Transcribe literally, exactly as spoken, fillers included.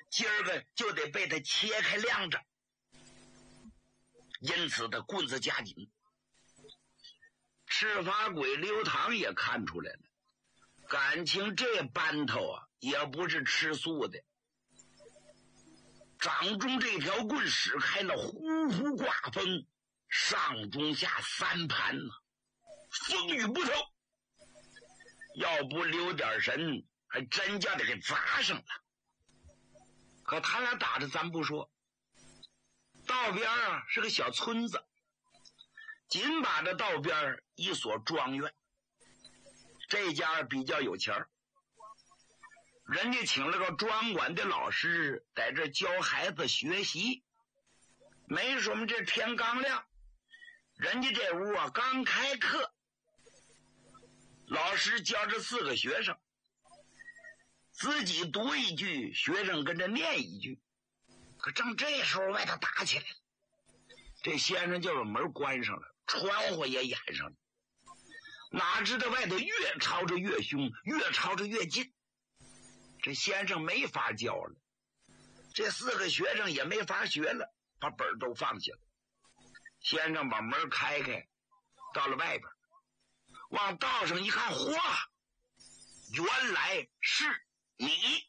今儿个就得被他切开两张。因此他棍子加紧。赤发鬼刘唐也看出来了，感情这班头啊也不是吃素的。掌中这条棍使开了呼呼刮风，上中下三盘呢、啊，风雨不透。要不留点神，还真叫他给砸上了。可他俩打着咱不说，道边啊是个小村子，紧把这道边一所庄园，这家比较有钱儿，人家请了个庄管的老师在这教孩子学习。没什么，这天刚亮，人家这屋啊刚开课，老师教着四个学生，自己读一句，学生跟着念一句。可正这时候外头打起来了，这先生就把门关上了，窗户也掩上了。哪知道外头越吵着越凶，越吵着越近，这先生没法教了，这四个学生也没法学了，把本都放下了。先生把门开开，到了外边，往道上一看，哗，原来是你。